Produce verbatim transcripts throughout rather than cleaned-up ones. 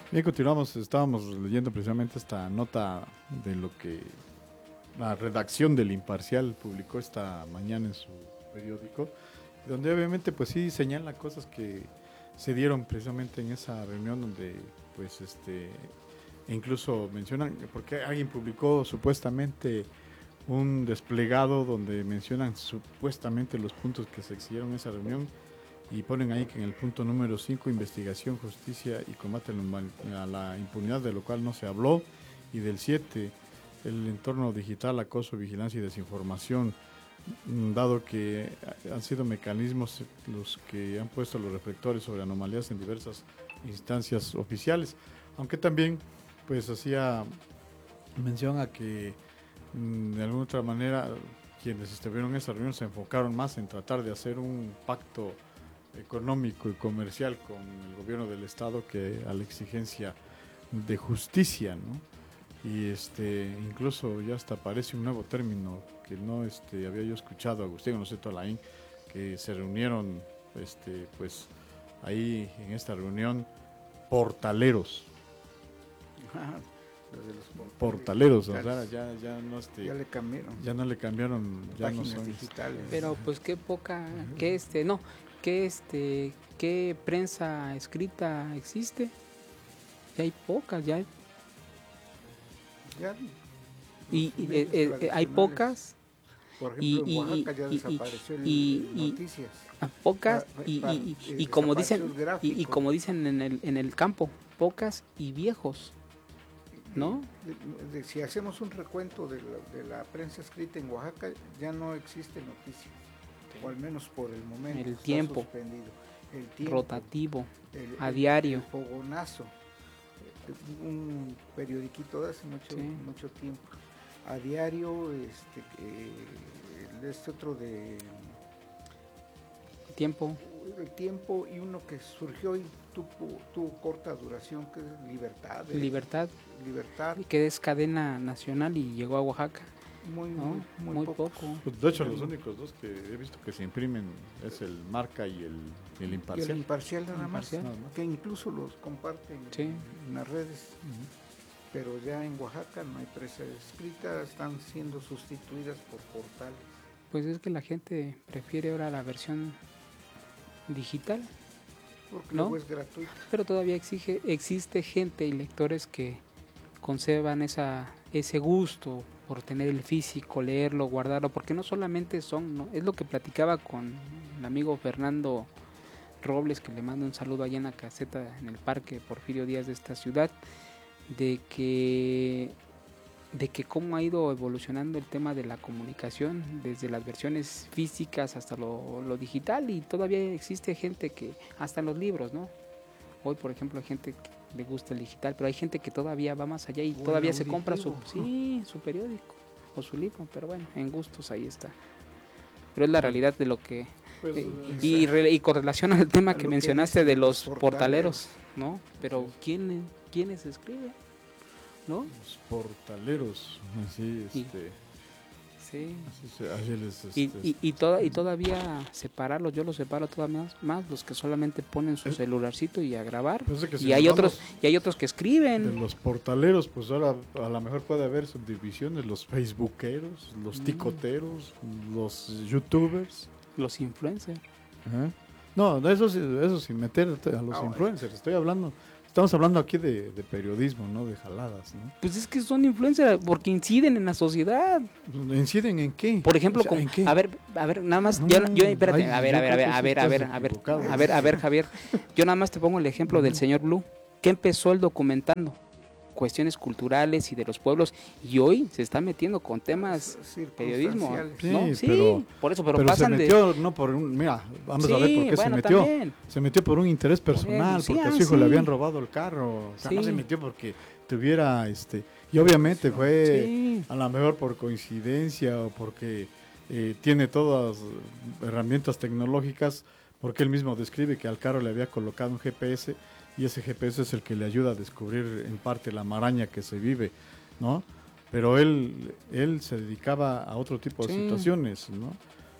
Bien, continuamos. Estábamos leyendo precisamente esta nota de lo que la redacción del Imparcial publicó esta mañana en su periódico, donde obviamente pues sí señala cosas que se dieron precisamente en esa reunión donde pues este incluso mencionan, porque alguien publicó supuestamente un desplegado donde mencionan supuestamente los puntos que se exigieron en esa reunión y ponen ahí que en el punto número cinco investigación, justicia y combate a la impunidad, de lo cual no se habló, y del siete el entorno digital, acoso, vigilancia y desinformación, dado que han sido mecanismos los que han puesto los reflectores sobre anomalías en diversas instancias oficiales, aunque también pues hacía mención a que de alguna otra manera quienes estuvieron en esa reunión se enfocaron más en tratar de hacer un pacto económico y comercial con el gobierno del estado que a la exigencia de justicia, ¿no? Y este incluso ya hasta aparece un nuevo término que no este había yo escuchado, Agustín Anoceto Alain, que se reunieron este pues ahí en esta reunión portaleros. Ah, de los portaleros, o sea, ya, ya no este, ya le cambiaron. Ya no le cambiaron, ya no son digitales. Pero pues qué poca, qué este, no, qué este, qué prensa escrita existe. Ya hay pocas, ya hay. Ya, y y eh, eh, hay pocas. Por ejemplo, y, en Oaxaca y, ya desapareció y, el, el noticias. Pocas y, y, y, y como dicen y, y como dicen en el en el campo, pocas y viejos, ¿no? De, de, si hacemos un recuento de la, de la prensa escrita en Oaxaca, ya no existe noticia, sí. O al menos por el momento. El está tiempo, suspendido. El tiempo rotativo, el, a el, diario. El fogonazo, un periodiquito de hace mucho, sí. mucho tiempo. A diario, este, eh, este otro de tiempo. El tiempo y uno que surgió y tuvo, tuvo corta duración, que es Libertad. Eh, Libertad. Libertad. Que es cadena nacional y llegó a Oaxaca. Muy, ¿no? muy, muy, muy poco. Pues de hecho, los únicos dos que he visto que se imprimen es el Marca y el, el Imparcial. Y el Imparcial nada, Imparcial. Más, nada más, que incluso los comparten sí. en, en las redes. Uh-huh. Pero ya en Oaxaca no hay prensa escrita, están siendo sustituidas por portales. Pues es que la gente prefiere ahora la versión digital, porque ¿no? luego es gratuito. Pero todavía exige, existe gente y lectores que conservan esa, ese gusto por tener el físico, leerlo, guardarlo, porque no solamente son, ¿no? Es lo que platicaba con el amigo Fernando Robles, que le mando un saludo allá en la caseta, en el Parque Porfirio Díaz de esta ciudad, de que de que cómo ha ido evolucionando el tema de la comunicación desde las versiones físicas hasta lo, lo digital, y todavía existe gente que, hasta en los libros, ¿no? Hoy, por ejemplo, hay gente que le gusta el digital, pero hay gente que todavía va más allá y bueno, todavía se compra su, sí, su periódico o su libro, pero bueno, en gustos ahí está. Pero es la realidad de lo que... Pues, eh, y, re, y con relación al tema que mencionaste de los portaleros, portaleros, ¿no? Pero sí. ¿quién, ¿quiénes escriben? ¿No? Los portaleros, así, este... Sí. Así, así les, este, y, y, y, toda, y todavía separarlos, yo los separo todavía más, más los que solamente ponen su celularcito y a grabar. Pues es que si y, hay otros, y hay otros que escriben. De los portaleros, pues ahora a lo mejor puede haber subdivisiones, los facebookeros, los mm. ticoteros, los youtubers. Los influencers. Ajá. No, eso, eso sin meter a los ah, influencers, estoy hablando... Estamos hablando aquí de, de periodismo, ¿no? De jaladas, ¿no? Pues es que son influencers porque inciden en la sociedad. ¿Inciden en qué? Por ejemplo, o sea, ¿en qué? a ver, a ver, nada más, no, yo, yo, espérate, ay, a ver, a ver, a ver, a ver, a ver, a ver, a ver, a ver, Javier, yo nada más te pongo el ejemplo del señor Blue, que empezó el documentando cuestiones culturales y de los pueblos, y hoy se está metiendo con temas periodismo, sí, ¿no? Sí, pero, por eso, pero, pero pasan se metió, de... no por un, mira, vamos sí, a ver por qué bueno, se metió. También. Se metió por un interés personal, sí, porque ah, a su hijo sí. le habían robado el carro. O sea, sí. no se metió porque tuviera, este, y obviamente fue sí. a lo mejor por coincidencia o porque eh, tiene todas herramientas tecnológicas, porque él mismo describe que al carro le había colocado un G P S y ese G P S es el que le ayuda a descubrir en parte la maraña que se vive, ¿no? Pero él él se dedicaba a otro tipo de sí. situaciones, ¿no?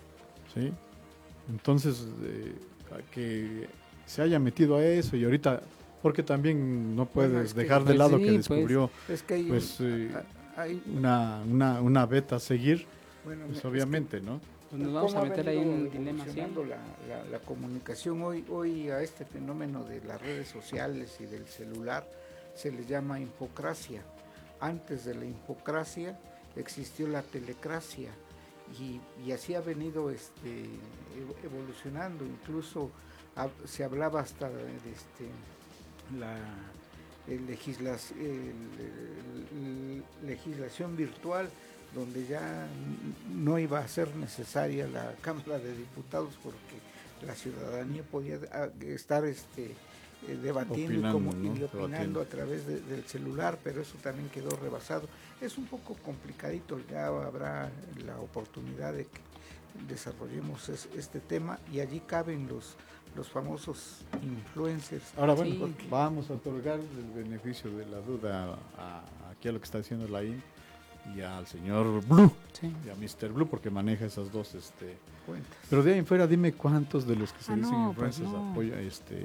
¿Sí? Entonces, eh, que se haya metido a eso y ahorita porque también no puedes Bueno, es que- dejar de pues lado sí, que pues. descubrió Es que hay, pues, eh, hay- una, una, una beta a seguir, bueno, pues es que- obviamente, ¿no? Pues nos vamos ¿Cómo a ha meter ahí en venido un dilema, sí. evolucionando la, la, la comunicación? Hoy, hoy a este fenómeno de las redes sociales y del celular se le llama infocracia. Antes de la infocracia existió la telecracia y, y así ha venido este, evolucionando. Incluso ha, se hablaba hasta de este, la el legislas, el, el, el, legislación virtual, donde ya no iba a ser necesaria la Cámara de Diputados porque la ciudadanía podía estar este, debatiendo opinando, como, ¿no? y opinando Debatiendo. a través de, del celular, pero eso también quedó rebasado. Es un poco complicadito, ya habrá la oportunidad de que desarrollemos es, este tema y allí caben los, los famosos influencers. Ahora bueno, Sí. porque vamos a otorgar el beneficio de la duda a, a, aquí a lo que está diciendo la I N y al señor Blue Sí. y a mister Blue porque maneja esas dos este Cuentas. pero de ahí en fuera dime cuántos de los que se Ah, dicen no, pues influencers no. apoya, este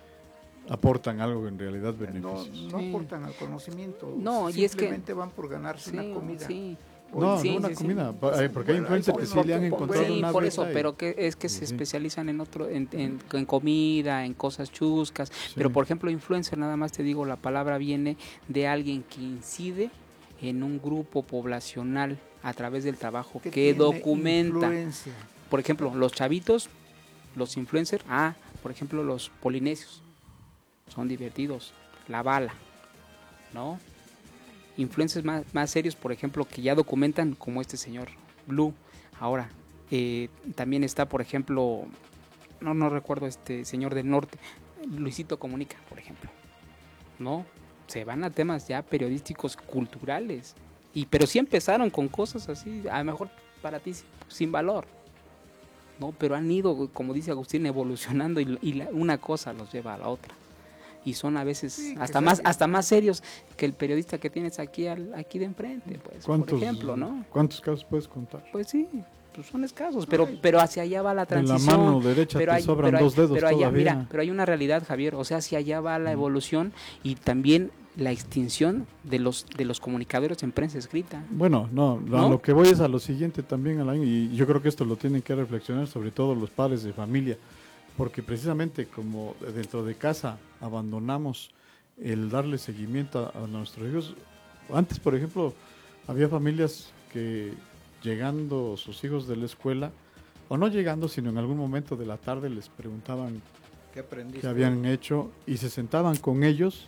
aportan algo en realidad No, beneficios. no Sí. aportan al conocimiento, No, y es que- simplemente van por ganarse Sí, una comida. sí. No, Sí, no una sí, sí. comida, pa- eh, porque hay Bueno, influencers hay- que sí porque- le han porque- encontrado Sí, una por beta eso, y- pero que es que Sí, se sí. especializan en otro, en, en- en comida, en cosas chuscas. Sí. Pero por ejemplo, influencer, nada más te digo, la palabra viene de alguien que incide en un grupo poblacional a través del trabajo que, tiene documenta. influencia. Por ejemplo, los chavitos, los influencers, ah, por ejemplo, los polinesios, son divertidos. La bala, ¿no? Influencers más, más serios, por ejemplo, que ya documentan, como este señor Blue. Ahora, eh, también está, por ejemplo, no, no recuerdo este señor del norte, Luisito Comunica, por ejemplo, ¿no? Se van a temas ya periodísticos culturales, y pero sí empezaron con cosas así, a lo mejor para ti sin valor, ¿no? Pero han ido, como dice Agustín, evolucionando y, y la, una cosa los lleva a la otra. Y son a veces Sí, que hasta sea- más hasta más serios que el periodista que tienes aquí al, aquí de enfrente, pues, por ¿Cuántos, ejemplo, ¿no? ¿Cuántos casos puedes contar? Pues sí, pues son escasos, pero pero hacia allá va la De la transición. mano derecha pero te hay, sobran pero hay- dos dedos pero allá, todavía. mira, pero hay una realidad, Javier, o sea, hacia allá va la Mm. evolución y también la extinción de los de los comunicadores en prensa escrita. Bueno, no, lo- ¿No? a lo que voy es a lo siguiente también, Alain, y yo creo que esto lo tienen que reflexionar sobre todo los padres de familia, porque precisamente como dentro de casa abandonamos el darle seguimiento a, a nuestros hijos. Antes, por ejemplo, había familias que llegando sus hijos de la escuela, o no llegando, sino en algún momento de la tarde les preguntaban ¿Qué aprendiste? qué habían hecho y se sentaban con ellos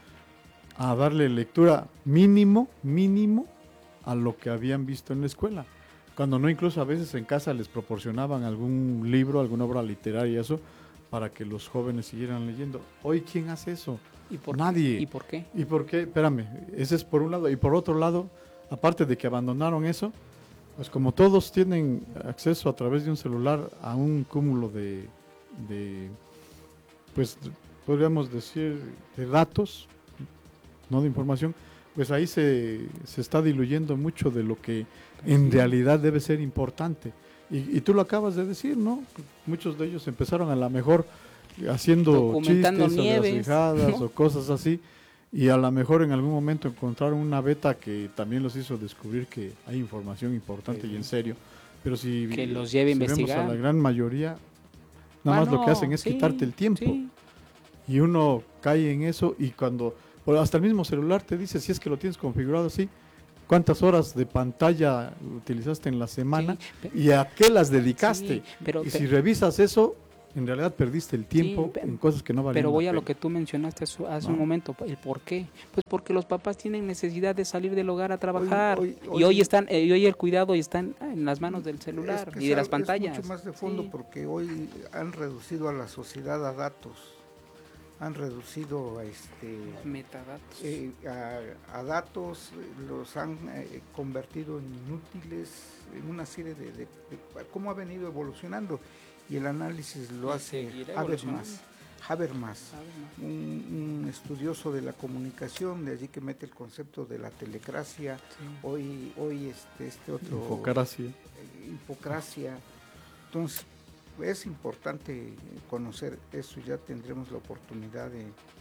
a darle lectura mínimo, mínimo a lo que habían visto en la escuela. Cuando no, incluso a veces en casa les proporcionaban algún libro, alguna obra literaria y eso, para que los jóvenes siguieran leyendo. Hoy, ¿quién hace eso? ¿Y por Nadie. qué? ¿Y por qué? ¿Y por qué? Espérame, ese es por un lado. Y por otro lado, aparte de que abandonaron eso, pues como todos tienen acceso a través de un celular a un cúmulo de, de pues podríamos decir, de datos, no de información, pues ahí se, se está diluyendo mucho de lo que en realidad debe ser importante. Y, y tú lo acabas de decir, ¿no? Muchos de ellos empezaron a lo mejor haciendo Documentando chistes nieves, o grasejadas ¿no? o cosas así, y a lo mejor en algún momento encontraron una beta que también los hizo descubrir que hay información importante Sí. y en serio, pero si, Que los lleve a si vemos investigar. a la gran mayoría, nada Ah, más lo que no, hacen es sí, quitarte el tiempo, sí. y uno cae en eso, y cuando, bueno, hasta el mismo celular te dice, si es que lo tienes configurado así, cuántas horas de pantalla utilizaste en la semana, Sí, pe- y a qué las dedicaste, sí, pero, y pe- si revisas eso, en realidad perdiste el tiempo pe- en cosas que no valen pero voy la a lo pena. que tú mencionaste hace, hace un No. momento, el por qué. Pues porque los papás tienen necesidad de salir del hogar a trabajar hoy- y hoy- hoy están eh, y hoy el cuidado está en, en las manos del celular Es que y de es las algo- pantallas. Es mucho más de fondo Sí. porque hoy han reducido a la sociedad a datos, han reducido a este Metadatos. eh, a, a datos, eh, los han eh, convertido en inútiles, en una serie de, de- de- cómo ha venido evolucionando, y el análisis lo Y hace seguirá Habermas, Habermas, ¿Sabes, no? un, un estudioso de la comunicación, de allí que mete el concepto de la telecracia, Sí. hoy, hoy este, este otro Infocracia. eh, hipocracia. Entonces, es importante conocer eso, ya tendremos la oportunidad de,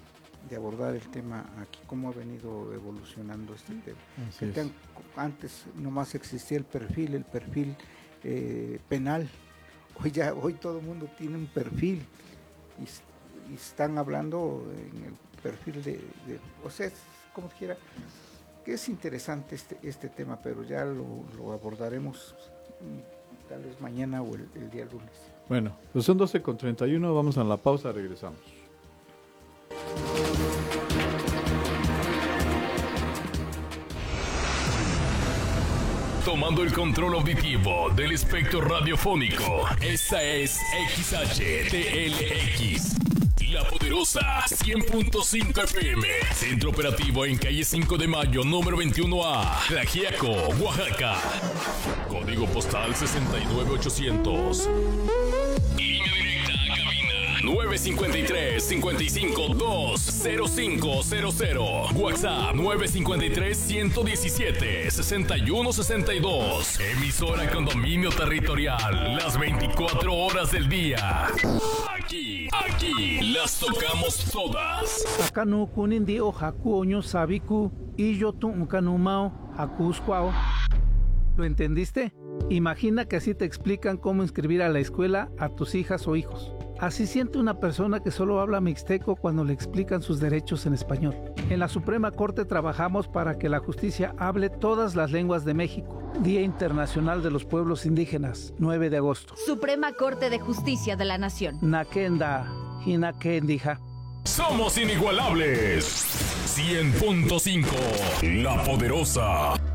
de abordar el tema aquí, cómo ha venido evolucionando este tema. Así Que es. ten- antes nomás existía el perfil, el perfil eh, penal. Hoy ya, hoy todo el mundo tiene un perfil y, s- y están hablando en el perfil de, de o sea, es como quiera, que es interesante este, este tema, pero ya lo, lo abordaremos mm, tal vez mañana o el, el día lunes. Bueno, pues son doce con treinta y uno, vamos a la pausa, regresamos. Tomando el control auditivo del espectro radiofónico. Esta es X H T L X. La Poderosa cien punto cinco F M. Centro operativo en calle cinco de mayo, número veintiuno A. Tlaxiaco, Oaxaca. Código postal sesenta y nueve ochocientos. Línea directa a cabina nueve cinco tres, cinco cinco dos, cero cinco cero cero. WhatsApp nueve cinco tres, uno uno siete, seis uno seis dos. Emisora con dominio territorial las veinticuatro horas del día. Aquí, aquí las tocamos todas. Akanu kunindi o haku oño sabiku y yo tu ukanumao hakuskwao. ¿Lo entendiste? Imagina que así te explican cómo inscribir a la escuela a tus hijas o hijos. Así siente una persona que solo habla mixteco cuando le explican sus derechos en español. En la Suprema Corte trabajamos para que la justicia hable todas las lenguas de México. Día Internacional de los Pueblos Indígenas, nueve de agosto. Suprema Corte de Justicia de la Nación. Nakenda, Hinakendija. Somos inigualables. cien punto cinco. La Poderosa.